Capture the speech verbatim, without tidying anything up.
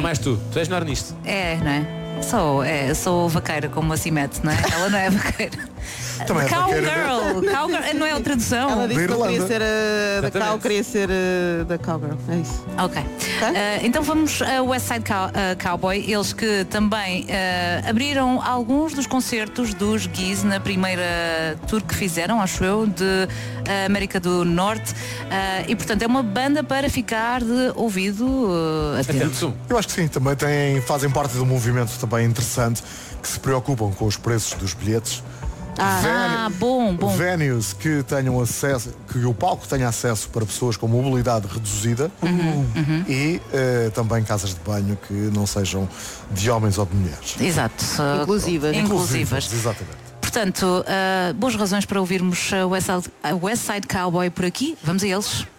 mais tu, tu és melhor nisto. É, não é? Sou, é, sou vaqueira, como assim mete, não é? Ela não é vaqueira. Também é Cowgirl, cowgirl, não é a tradução. Ela disse que não queria ser uh, da Exatamente. cow, queria ser uh, da cowgirl. É isso. Ok. Uh, então vamos a West Side Cow- uh, Cowboy, eles que também uh, abriram alguns dos concertos dos Gees na primeira tour que fizeram, acho eu, de uh, América do Norte. Uh, e portanto é uma banda para ficar de ouvido uh, atento. Atento. Eu acho que sim, também têm, fazem parte de um movimento também interessante que se preocupam com os preços dos bilhetes. Ah, bom, bom. Venues que tenham acesso, que o palco tenha acesso para pessoas com mobilidade reduzida e eh, também casas de banho que não sejam de homens ou de mulheres. Exato. Uh, Inclusivas. Inclusivas. Exatamente. Portanto, uh, boas razões para ouvirmos a West Side, a West Side Cowboy por aqui. Vamos a eles.